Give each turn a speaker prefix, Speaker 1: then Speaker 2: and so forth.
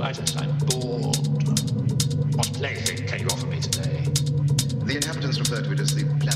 Speaker 1: I just, I'm bored. What plaything can you offer me today?
Speaker 2: The inhabitants refer to it as the